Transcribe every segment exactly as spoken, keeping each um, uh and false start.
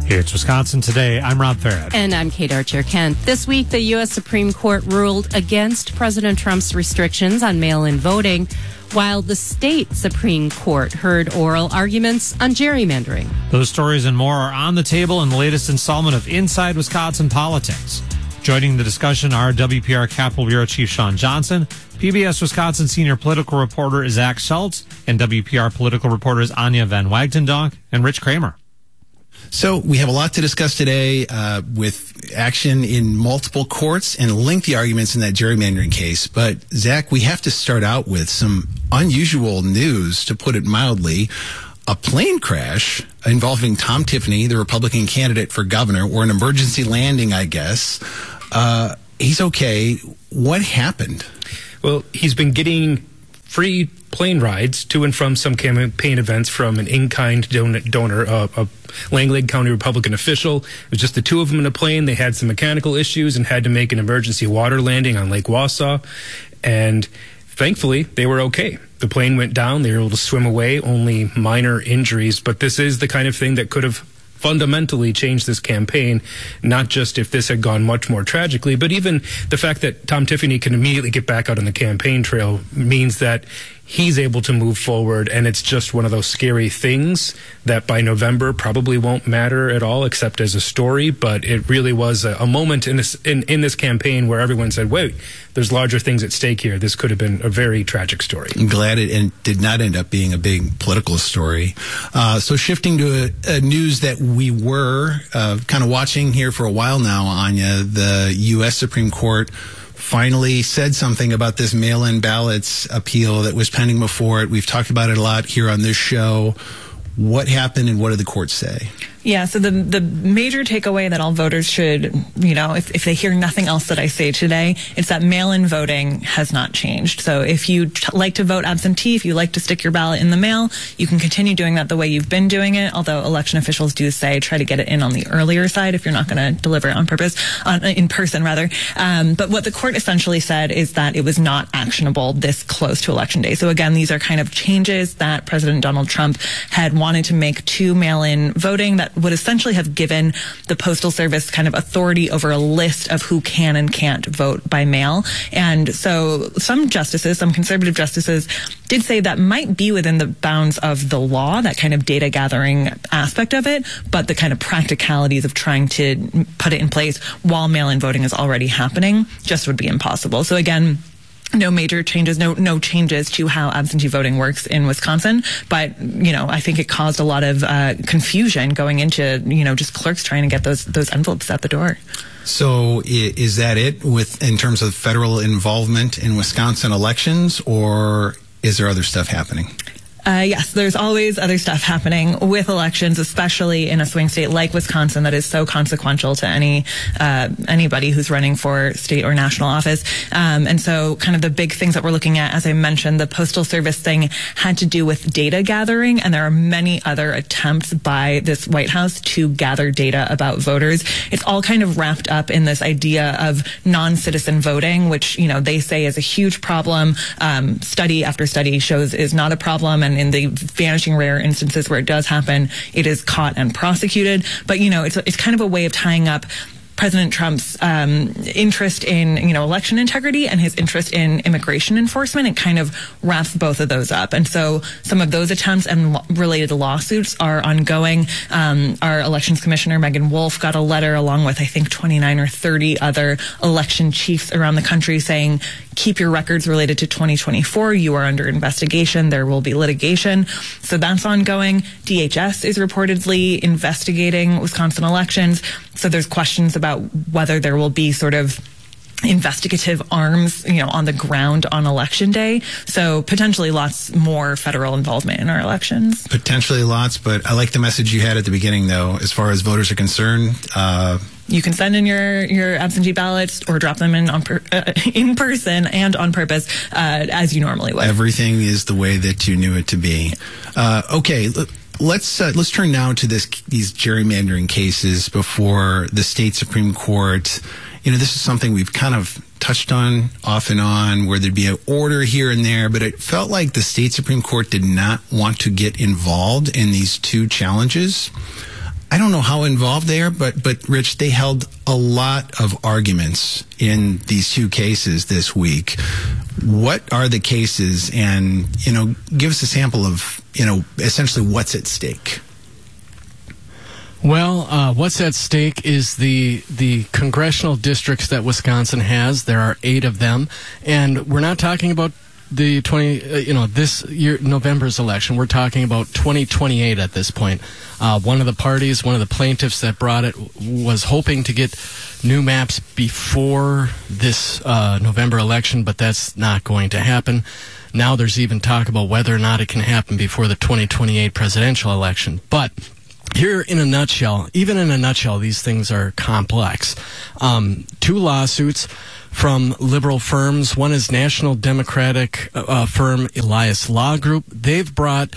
It's Wisconsin Today. I'm Rob Farrett. And I'm Kate Archer-Kent. This week, the U S Supreme Court ruled against President Trump's restrictions on mail-in voting, while the state Supreme Court heard oral arguments on gerrymandering. Those stories and more are on the table in the latest installment of Inside Wisconsin Politics. Joining the discussion are W P R Capitol Bureau Chief Sean Johnson, P B S Wisconsin senior political reporter Zach Schultz, and W P R political reporters Anya Van Wagtendonk and Rich Kramer. So we have a lot to discuss today uh, with action in multiple courts and lengthy arguments in that gerrymandering case. But, Zach, we have to start out with some unusual news, to put it mildly. A plane crash involving Tom Tiffany, the Republican candidate for governor, or an emergency landing, I guess. Uh, he's okay. What happened? Well, he's been getting free plane rides to and from some campaign events from an in-kind don- donor, uh, a Langley County Republican official. It was just the two of them in a plane. They had some mechanical issues and had to make an emergency water landing on Lake Wausau. And thankfully, they were okay. The plane went down. They were able to swim away, only minor injuries. But this is the kind of thing that could have fundamentally changed this campaign, not just if this had gone much more tragically, but even the fact that Tom Tiffany can immediately get back out on the campaign trail means that he's able to move forward, and it's just one of those scary things that by November probably won't matter at all except as a story. But it really was a, a moment in this in, in this campaign where everyone said, wait, there's larger things at stake here. This could have been a very tragic story. I'm glad it and did not end up being a big political story. Uh, so shifting to a, a news that we were uh, kind of watching here for a while now, Anya, the U S Supreme Court finally said something about this mail-in ballots appeal that was pending before it. We've talked about it a lot here on this show. What happened and what did the court say? Yeah, so the the major takeaway that all voters should, you know, if, if they hear nothing else that I say today, it's that mail-in voting has not changed. So if you t- like to vote absentee, if you like to stick your ballot in the mail, you can continue doing that the way you've been doing it, although election officials do say try to get it in on the earlier side if you're not going to deliver it on purpose, on, in person rather. Um, but what the court essentially said is that it was not actionable this close to Election Day. So again, these are kind of changes that President Donald Trump had wanted to make to mail-in voting that would essentially have given the Postal Service kind of authority over a list of who can and can't vote by mail. And so some justices, some conservative justices, did say that might be within the bounds of the law, that kind of data gathering aspect of it, but the kind of practicalities of trying to put it in place while mail-in voting is already happening just would be impossible. So again, no major changes, no no changes to how absentee voting works in Wisconsin. But, you know, I think it caused a lot of uh, confusion going into, you know, just clerks trying to get those those envelopes at the door. So is that it with in terms of federal involvement in Wisconsin elections, or is there other stuff happening? Uh, yes, there's always other stuff happening with elections, especially in a swing state like Wisconsin that is so consequential to any uh, anybody who's running for state or national office. Um, and so kind of the big things that we're looking at, as I mentioned, the Postal Service thing had to do with data gathering, and there are many other attempts by this White House to gather data about voters. It's all kind of wrapped up in this idea of non-citizen voting, which, you know, they say is a huge problem. Um, study after study shows is not a problem, and in the vanishing rare instances where it does happen, it is caught and prosecuted. But, you know, it's it's kind of a way of tying up President Trump's um, interest in, you know, election integrity and his interest in immigration enforcement. It kind of wraps both of those up. And so some of those attempts and lo- related lawsuits are ongoing. Um, our elections commissioner, Megan Wolf, got a letter along with, I think, twenty-nine or thirty other election chiefs around the country saying, keep your records related to twenty twenty-four. You are under investigation. There will be litigation. So that's ongoing. D H S is reportedly investigating Wisconsin elections. So there's questions about whether there will be sort of investigative arms, you know, on the ground on Election Day. So potentially lots more federal involvement in our elections. Potentially lots, but I like the message you had at the beginning, though, as far as voters are concerned. Uh, you can send in your, your absentee ballots or drop them in on per, uh, in person and on purpose uh, as you normally would. Everything is the way that you knew it to be. Uh, okay. Let's uh, let's turn now to this these gerrymandering cases before the state Supreme Court. You know, this is something we've kind of touched on off and on, where there'd be an order here and there, but it felt like the state Supreme Court did not want to get involved in these two challenges. I don't know how involved they are, but, but Rich, they held a lot of arguments in these two cases this week. What are the cases? And, you know, give us a sample of, you know, essentially what's at stake. Well, uh, what's at stake is the the congressional districts that Wisconsin has. There are eight of them, and we're not talking about the twenty, uh, you know, this year November's election. We're talking about twenty twenty-eight at this point. Uh, one of the parties, one of the plaintiffs that brought it, was hoping to get new maps before this uh, November election, but that's not going to happen. Now there's even talk about whether or not it can happen before the twenty twenty-eight presidential election. But here, in a nutshell, even in a nutshell, these things are complex. Um, two lawsuits from liberal firms. One is National Democratic uh, firm Elias Law Group. They've brought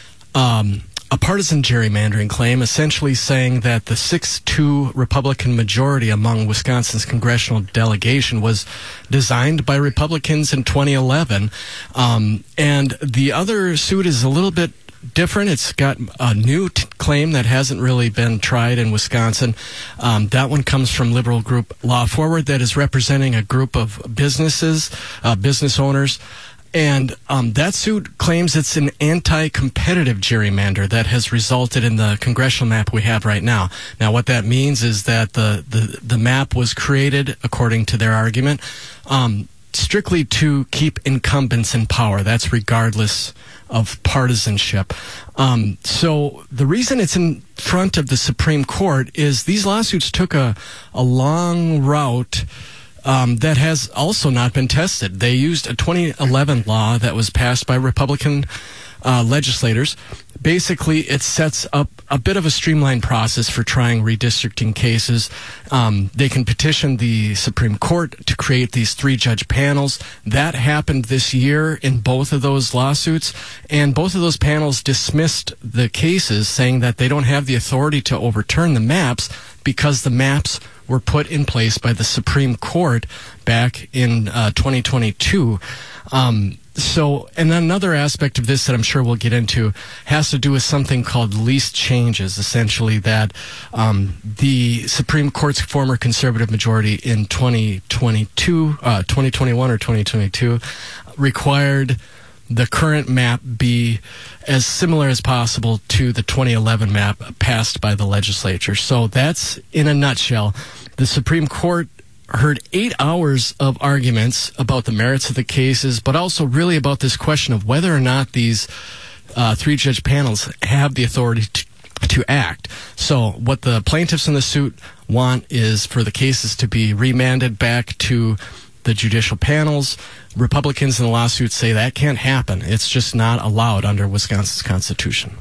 um, a partisan gerrymandering claim, essentially saying that the six two Republican majority among Wisconsin's congressional delegation was designed by Republicans in twenty eleven. Um, and the other suit is a little bit different. It's got a new t- claim that hasn't really been tried in Wisconsin. Um, that one comes from liberal group Law Forward, that is representing a group of businesses, uh, business owners. And um, that suit claims it's an anti-competitive gerrymander that has resulted in the congressional map we have right now. Now, what that means is that the, the, the map was created, according to their argument, um, strictly to keep incumbents in power. That's regardless of partisanship. Um, so the reason it's in front of the Supreme Court is these lawsuits took a, a long route um, that has also not been tested. They used a twenty eleven law that was passed by Republican uh, legislators. Basically, it sets up a bit of a streamlined process for trying redistricting cases. Um, they can petition the Supreme Court to create these three-judge panels. That happened this year in both of those lawsuits, and both of those panels dismissed the cases, saying that they don't have the authority to overturn the maps because the maps were put in place by the Supreme Court back in uh, twenty twenty-two. Um, So, and another aspect of this that I'm sure we'll get into has to do with something called least changes, essentially that um, the Supreme Court's former conservative majority in twenty twenty-two, uh, twenty twenty-one or twenty twenty-two required the current map be as similar as possible to the twenty eleven map passed by the legislature. So that's, in a nutshell, the Supreme Court heard eight hours of arguments about the merits of the cases, but also really about this question of whether or not these uh, three-judge panels have the authority to, to act. So what the plaintiffs in the suit want is for the cases to be remanded back to the judicial panels. Republicans in the lawsuit say that can't happen. It's just not allowed under Wisconsin's Constitution.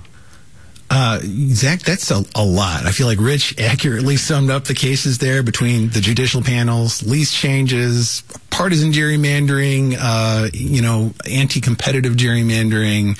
Uh, Zach, that's a, a lot. I feel like Rich accurately summed up the cases there between the judicial panels, lease changes, partisan gerrymandering, uh, you know, anti-competitive gerrymandering.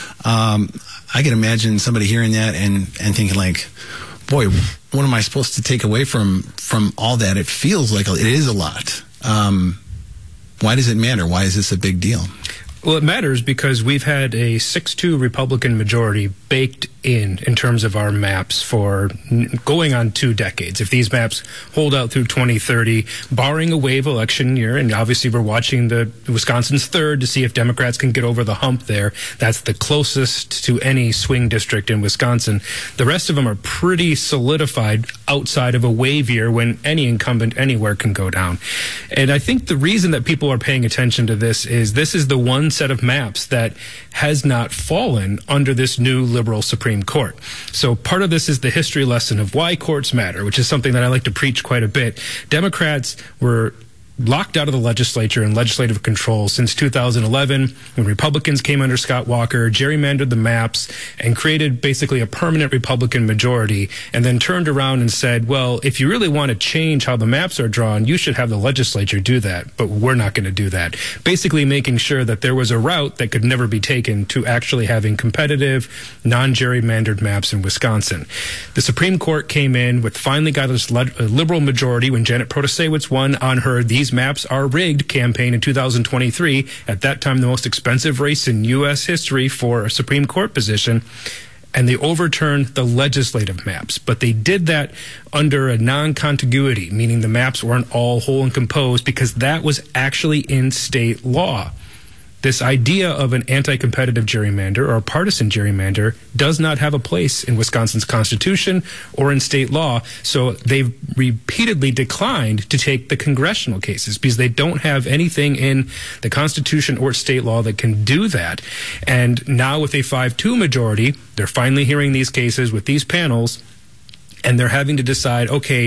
Um, I can imagine somebody hearing that and, and thinking like, boy, what am I supposed to take away from, from all that? It feels like it is a lot. Um, why does it matter? Why is this a big deal? Well, it matters because we've had a six two Republican majority baked in in terms of our maps for going on two decades. If these maps hold out through twenty thirty, barring a wave election year, and obviously we're watching the Wisconsin's third to see if Democrats can get over the hump there. That's the closest to any swing district in Wisconsin. The rest of them are pretty solidified outside of a wave year when any incumbent anywhere can go down. And I think the reason that people are paying attention to this is this is the one set of maps that has not fallen under this new liberal Supreme Court. So part of this is the history lesson of why courts matter, which is something that I like to preach quite a bit. Democrats were locked out of the legislature and legislative control since two thousand eleven when Republicans came under Scott Walker, gerrymandered the maps, and created basically a permanent Republican majority, and then turned around and said, well, if you really want to change how the maps are drawn, you should have the legislature do that, but we're not going to do that. Basically making sure that there was a route that could never be taken to actually having competitive, non-gerrymandered maps in Wisconsin. The Supreme Court came in with finally got a liberal majority when Janet Protasiewicz won on her These Maps Are Rigged campaign in two thousand twenty-three, at that time the most expensive race in U S history for a Supreme Court position. and they overturned the legislative maps. But they did that under a non-contiguity, meaning the maps weren't all whole and composed, because that was actually in state law. This idea of an anti-competitive gerrymander or a partisan gerrymander does not have a place in Wisconsin's constitution or in state law. So they've repeatedly declined to take the congressional cases because they don't have anything in the constitution or state law that can do that. And now with a five two majority, they're finally hearing these cases with these panels, and they're having to decide, okay,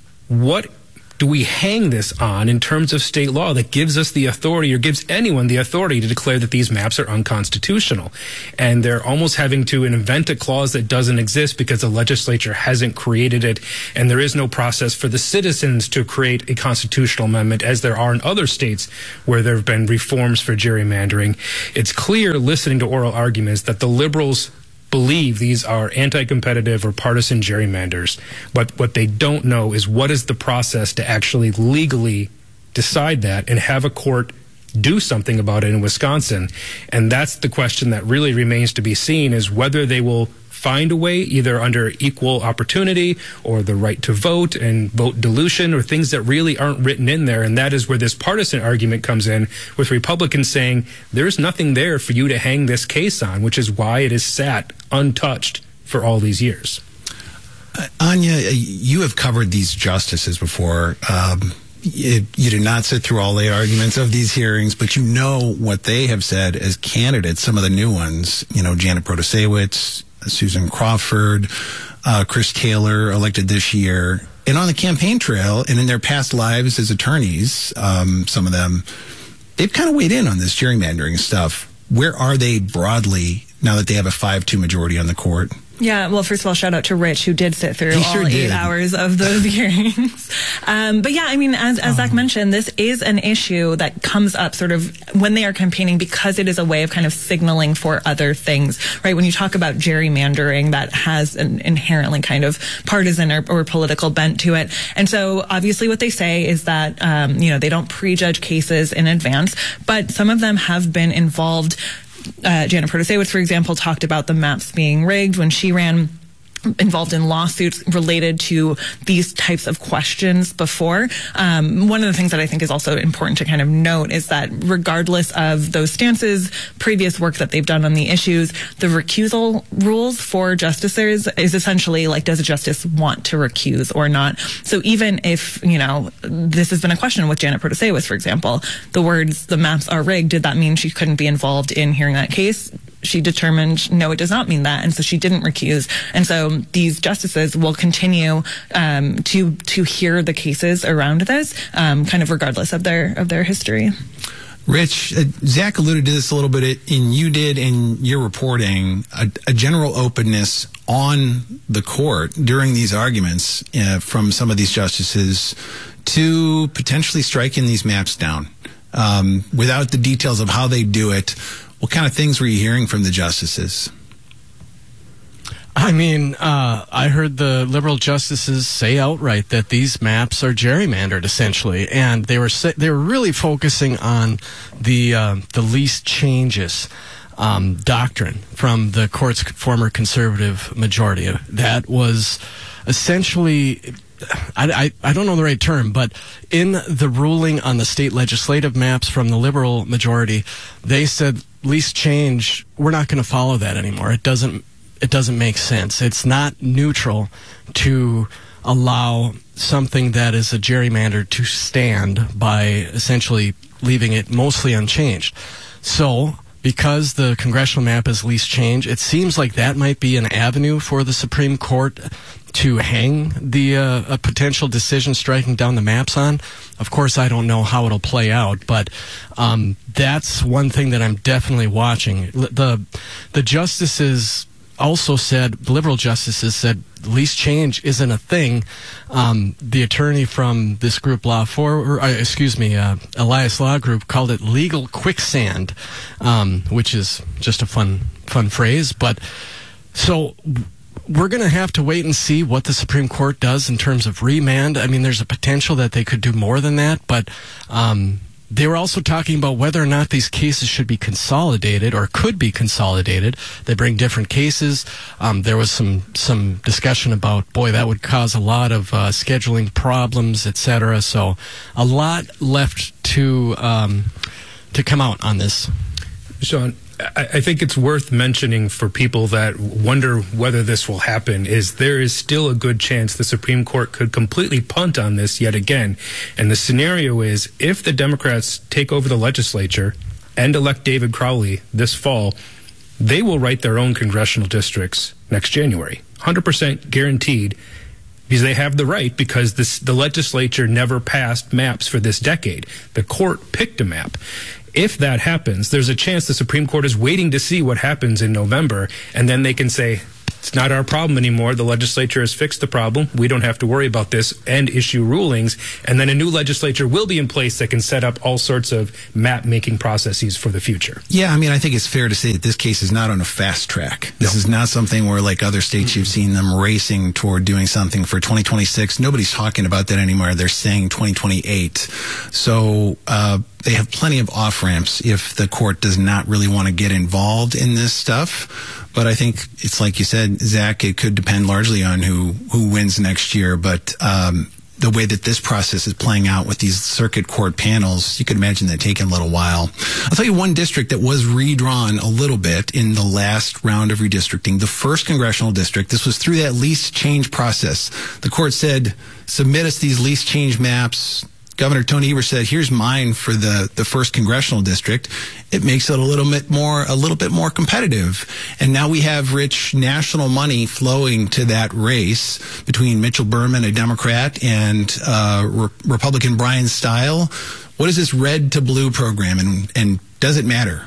what do we hang this on in terms of state law that gives us the authority, or gives anyone the authority, to declare that these maps are unconstitutional? And they're almost having to invent a clause that doesn't exist because the legislature hasn't created it, and there is no process for the citizens to create a constitutional amendment, as there are in other states where there have been reforms for gerrymandering. It's clear, listening to oral arguments, that the Liberals believe these are anti-competitive or partisan gerrymanders, but what they don't know is what is the process to actually legally decide that and have a court do something about it in Wisconsin. And that's the question that really remains to be seen, is whether they will find a way, either under equal opportunity or the right to vote and vote dilution, or things that really aren't written in there. And that is where this partisan argument comes in, with Republicans saying there's nothing there for you to hang this case on, which is why it has sat untouched for all these years. Uh, Anya, you have covered these justices before. Um, you, you did not sit through all the arguments of these hearings, but you know what they have said as candidates, some of the new ones, you know, Janet Protasiewicz, Susan Crawford, uh, Chris Taylor, elected this year. And on the campaign trail and in their past lives as attorneys, um, some of them, they've kind of weighed in on this gerrymandering stuff. Where are they broadly now that they have a five two majority on the court? Yeah, well, first of all, shout out to Rich, who did sit through he all sure eight did. hours of those hearings. Um, but yeah, I mean, as, as Zach mentioned, this is an issue that comes up sort of when they are campaigning, because it is a way of kind of signaling for other things, right? When you talk about gerrymandering, that has an inherently kind of partisan or, or political bent to it. And so obviously what they say is that, um, you know, they don't prejudge cases in advance, but some of them have been involved. Uh, Janet Protasiewicz, for example, talked about the maps being rigged when she ran, involved in lawsuits related to these types of questions before. Um, one of the things that I think is also important to kind of note is that regardless of those stances, previous work that they've done on the issues, the recusal rules for justices is essentially like, does a justice want to recuse or not? So even if, you know, this has been a question with Janet Protasiewicz, for example, the words, the maps are rigged, did that mean she couldn't be involved in hearing that case? She determined, no, it does not mean that, and so she didn't recuse. And so these justices will continue um, to to hear the cases around this, um, kind of regardless of their of their history. Rich, uh, Zach alluded to this a little bit, and you did in your reporting, a, a general openness on the court during these arguments uh, from some of these justices to potentially striking these maps down. Um, without the details of how they do it, what kind of things were you hearing from the justices? I mean, uh, I heard the liberal justices say outright that these maps are gerrymandered, essentially, and they were sa- they were really focusing on the uh, the least changes um, doctrine from the court's former conservative majority. That was essentially, I, I, I don't know the right term, but in the ruling on the state legislative maps from the liberal majority, they said least change, we're not going to follow that anymore. It doesn't it doesn't make sense. It's not neutral to allow something that is a gerrymander to stand by essentially leaving it mostly unchanged. So, because the congressional map is least change, it seems like that might be an avenue for the Supreme Court to hang the uh, a potential decision striking down the maps on. Of course, I don't know how it'll play out, but um, that's one thing that I'm definitely watching. The the justices also said, the liberal justices said, least change isn't a thing. Um, the attorney from this group, Law Four, or, uh, excuse me, uh, Elias Law Group, called it legal quicksand, um, which is just a fun fun phrase. But so we're going to have to wait and see what the Supreme Court does in terms of remand. I mean, there's a potential that they could do more than that, but um, they were also talking about whether or not these cases should be consolidated or could be consolidated. They bring different cases. Um, there was some some discussion about, boy, that would cause a lot of uh, scheduling problems, et cetera. So a lot left to um, to come out on this. Sean, I think it's worth mentioning for people that wonder whether this will happen is there is still a good chance the Supreme Court could completely punt on this yet again. And the scenario is if the Democrats take over the legislature and elect David Crowley this fall, they will write their own congressional districts next January. one hundred percent guaranteed, because they have the right, because this, the legislature never passed maps for this decade. The court picked a map. If that happens, there's a chance the Supreme Court is waiting to see what happens in November, and then they can say, it's not our problem anymore. The legislature has fixed the problem. We don't have to worry about this, and issue rulings. And then a new legislature will be in place that can set up all sorts of map-making processes for the future. Yeah, I mean, I think it's fair to say that this case is not on a fast track. This no. is not something where, like other states, you've seen them racing toward doing something for twenty twenty-six. Nobody's talking about that anymore. They're saying twenty twenty-eight. So uh, they have plenty of off-ramps if the court does not really want to get involved in this stuff. But I think it's like you said, Zach, it could depend largely on who, who wins next year. But um, the way that this process is playing out with these circuit court panels, you could imagine that taking a little while. I'll tell you one district that was redrawn a little bit in the last round of redistricting, the first congressional district. This was through that lease change process. The court said, submit us these lease change maps. Governor Tony Evers said, here's mine for the, the first congressional district. It makes it a little bit more, a little bit more competitive. And now we have rich national money flowing to that race between Mitchell Berman, a Democrat, and uh, Re- Republican Brian Stile. What is this red to blue program, and, and does it matter?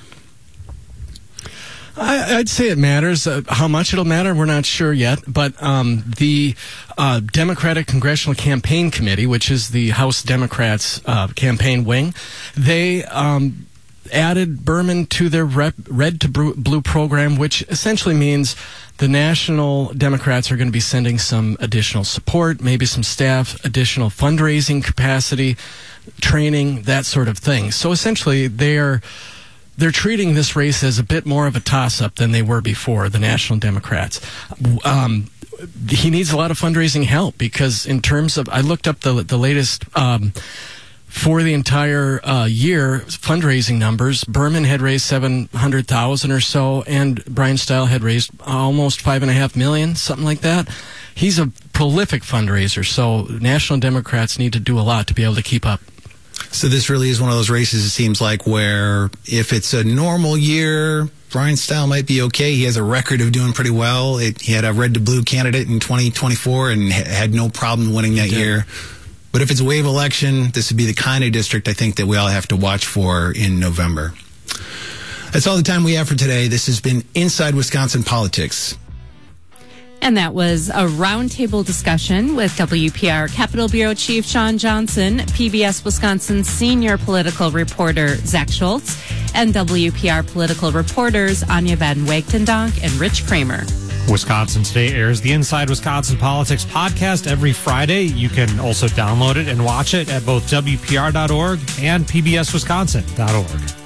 I, I'd say it matters. Uh, how much it'll matter, we're not sure yet. But um, the uh, Democratic Congressional Campaign Committee, which is the House Democrats' uh, campaign wing, they um, added Berman to their rep, red to blue program, which essentially means the national Democrats are going to be sending some additional support, maybe some staff, additional fundraising capacity, training, that sort of thing. So essentially, they are... They're treating this race as a bit more of a toss-up than they were before, the National Democrats. Um, he needs a lot of fundraising help because in terms of, I looked up the the latest um, for the entire uh, year fundraising numbers. Berman had raised seven hundred thousand dollars or so, and Brian Stile had raised almost five and a half million, something like that. He's a prolific fundraiser, so National Democrats need to do a lot to be able to keep up. So this really is one of those races, it seems like, where if it's a normal year, Brian Stile might be okay. He has a record of doing pretty well. It, he had a red to blue candidate in twenty twenty-four and ha- had no problem winning that year. But if it's a wave election, this would be the kind of district I think that we all have to watch for in November. That's all the time we have for today. This has been Inside Wisconsin Politics. And that was a roundtable discussion with W P R Capitol Bureau Chief Shawn Johnson, P B S Wisconsin senior political reporter Zach Schultz, and W P R political reporters Anya Van Wagtendonk and Rich Kramer. Wisconsin Today airs the Inside Wisconsin Politics podcast every Friday. You can also download it and watch it at both W P R dot org and P B S Wisconsin dot org.